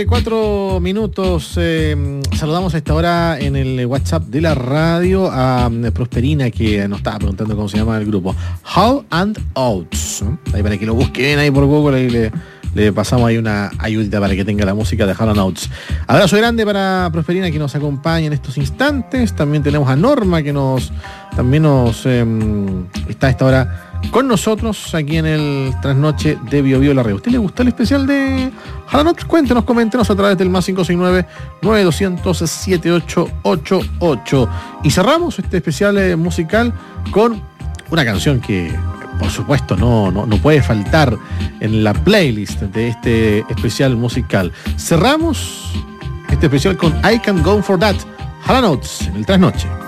4 minutos. Saludamos a esta hora en el WhatsApp de la radio a Prosperina, que nos estaba preguntando cómo se llama el grupo. How and Oates. Ahí para que lo busquen ahí por Google, ahí le pasamos ahí una ayuda para que tenga la música de How and Oates. Abrazo grande para Prosperina, que nos acompaña en estos instantes. También tenemos a Norma, que también está a esta hora con nosotros aquí en el Trasnoche de Bio Bio La Red. ¿A usted le gustó el especial de Haranot? Cuéntenos, coméntenos a través del más 569-9200-7888. Y cerramos este especial musical con una canción que, por supuesto, no puede faltar en la playlist de este especial musical. Cerramos este especial con I Can Go For That, Haranot, en el Trasnoche.